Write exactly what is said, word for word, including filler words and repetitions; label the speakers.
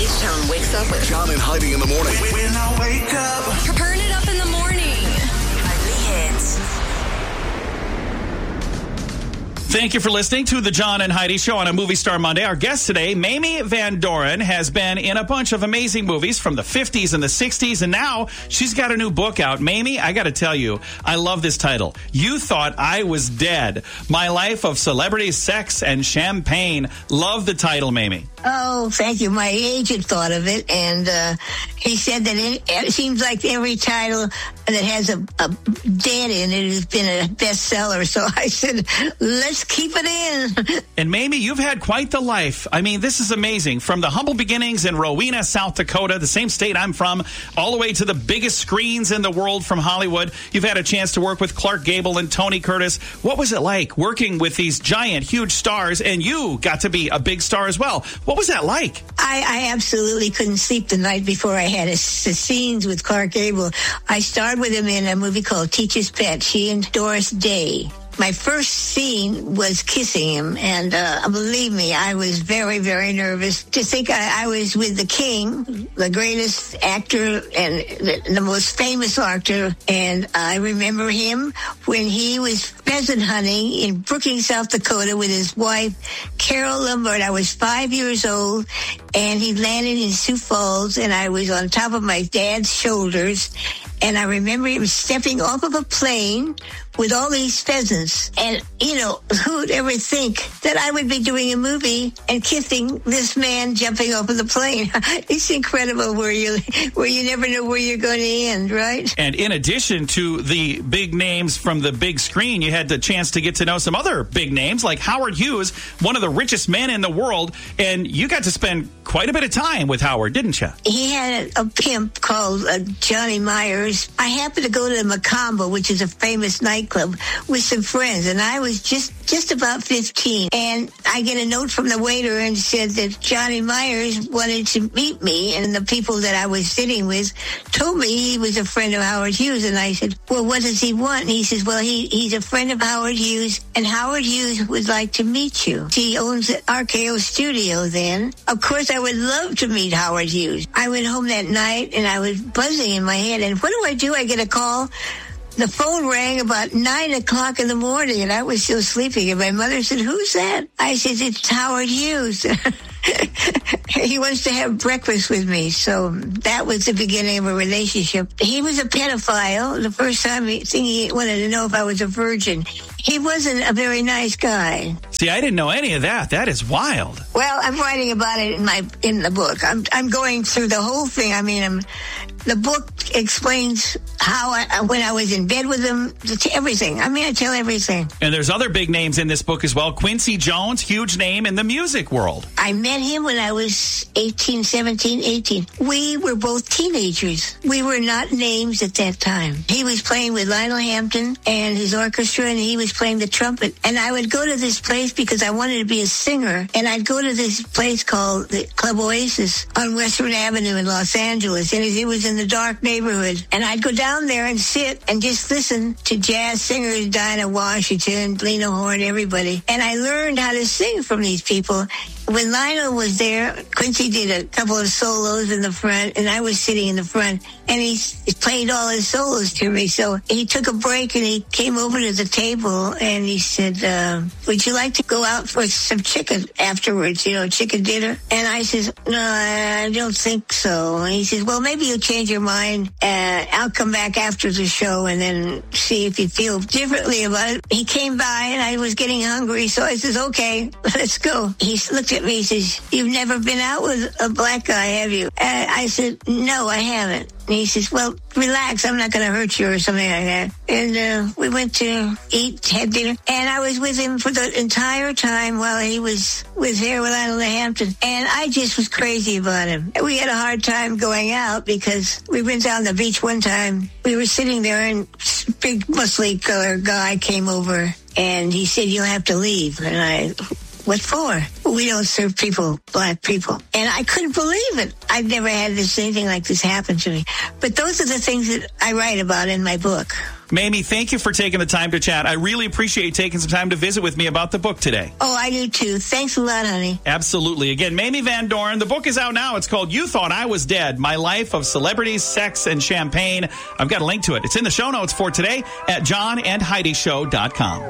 Speaker 1: H-Town wakes up with
Speaker 2: John and Heidi in the morning.
Speaker 3: When I wake up.
Speaker 1: Turn it up in the morning. Heidi Hits.
Speaker 4: Thank you for listening to the John and Heidi Show on a Movie Star Monday. Our guest today, Mamie Van Doren, has been in a bunch of amazing movies from the fifties and the sixties, and now she's got a new book out. Mamie, I got to tell you, I love this title. You Thought I Was Dead. My Life of Celebrity, Sex, and Champagne. Love the title, Mamie.
Speaker 5: Oh, thank you. My agent thought of it, and uh, he said that it, it seems like every title that has a, a dead in it has been a bestseller. So I said, let's keep it in.
Speaker 4: And Mamie, you've had quite the life. I mean, this is amazing. From the humble beginnings in Rowena, South Dakota, the same state I'm from, all the way to the biggest screens in the world from Hollywood. You've had a chance to work with Clark Gable and Tony Curtis. What was it like working with these giant, huge stars, and you got to be a big star as well? What was that like?
Speaker 5: I, I absolutely couldn't sleep the night before I had a, a scenes with Clark Gable. I starred with him in a movie called Teacher's Pet, she and Doris Day. My first scene was kissing him, and uh, believe me, I was very, very nervous to think I, I was with the king, the greatest actor and the, the most famous actor. And I remember him when he was pheasant hunting in Brookings, South Dakota with his wife, Carol Lombard. I was five years old, and he landed in Sioux Falls, and I was on top of my dad's shoulders. And I remember him stepping off of a plane with all these pheasants. And, you know, who'd ever think that I would be doing a movie and kissing this man jumping off of the plane? It's incredible where you where you never know where you're going to end, right?
Speaker 4: And in addition to the big names from the big screen, you had the chance to get to know some other big names like Howard Hughes, one of the richest men in the world. And you got to spend quite a bit of time with Howard, didn't you?
Speaker 5: He had a, a pimp called uh, Johnny Myers. I happened to go to the Macombo, which is a famous nightclub, with some friends, and I was just, just about fifteen. And I get a note from the waiter and said that Johnny Myers wanted to meet me, and the people that I was sitting with told me he was a friend of Howard Hughes. And I said, well, what does he want? And he says, well, he, he's a friend of Howard Hughes, and Howard Hughes would like to meet you. He owns the R K O studio then. Of course, I would love to meet Howard Hughes. I went home that night, and I was buzzing in my head, and what do I do? I get a call. The phone rang about nine o'clock in the morning, and I was still sleeping. And my mother said, who's that? I said, it's Howard Hughes. He wants to have breakfast with me. So that was the beginning of a relationship. He was a pedophile. The first time he, thing he wanted to know if I was a virgin. He wasn't a very nice guy.
Speaker 4: See, I didn't know any of that. That is wild.
Speaker 5: Well, I'm writing about it in my in the book. I'm I'm going through the whole thing. I mean, I'm, the book explains how I, when I was in bed with him, everything. I mean, I tell everything.
Speaker 4: And there's other big names in this book as well. Quincy Jones, huge name in the music world.
Speaker 5: I met him when I was eighteen, seventeen, eighteen. We were both teenagers. We were not names at that time. He was playing with Lionel Hampton and his orchestra, and he was playing the trumpet. And I would go to this place because I wanted to be a singer. And I'd go to this place called the Club Oasis on Western Avenue in Los Angeles. And it was in the dark neighborhood. And I'd go down there and sit and just listen to jazz singers, Dinah Washington, Lena Horne, everybody. And I learned how to sing from these people. When Lionel was there, Quincy did a couple of solos in the front, and I was sitting in the front, and he played all his solos to me. So he took a break, and he came over to the table, and he said, uh, would you like to go out for some chicken afterwards, you know, chicken dinner? And I says, no, I don't think so. And he says, well, maybe you'll change your mind. Uh, I'll come back after the show and then see if you feel differently about it. He came by, and I was getting hungry, so I says, okay, let's go. He looked at me, he says, you've never been out with a black guy, have you? And I said, no, I haven't. And he says, well, relax, I'm not going to hurt you or something like that. And uh, we went to eat, had dinner, and I was with him for the entire time while he was with here with Lionel Hampton. And I just was crazy about him. We had a hard time going out because we went down the beach one time. We were sitting there, and a big muscly colored guy came over, and he said, you'll have to leave. And I... what for? We don't serve people, black people. And I couldn't believe it. I've never had this anything like this happen to me. But those are the things that I write about in my book.
Speaker 4: Mamie, thank you for taking the time to chat. I really appreciate you taking some time to visit with me about the book today.
Speaker 5: Oh, I do too. Thanks a lot, honey.
Speaker 4: Absolutely. Again, Mamie Van Doren. The book is out now. It's called You Thought I Was Dead, My Life of Celebrities, Sex, and Champagne. I've got a link to it. It's in the show notes for today at john and heidi show dot com.